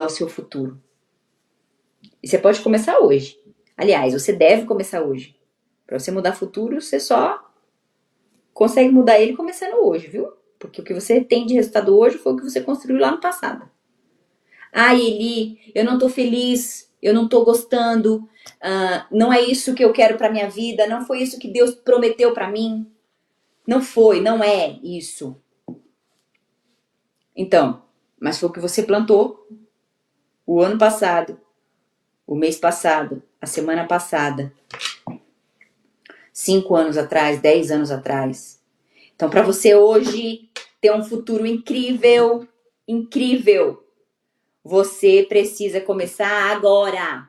o seu futuro. E você pode começar hoje. Aliás, você deve começar hoje. Para você mudar o futuro, você só consegue mudar ele começando hoje, viu? Porque o que você tem de resultado hoje foi o que você construiu lá no passado. Ah, Eli, eu não tô feliz, eu não tô gostando, não é isso que eu quero pra minha vida, não foi isso que Deus prometeu pra mim. Não foi, não é isso. Então, mas foi o que você plantou o ano passado, o mês passado, a semana passada, 5 anos atrás, 10 anos atrás. Então, para você hoje ter um futuro incrível, incrível, você precisa começar agora.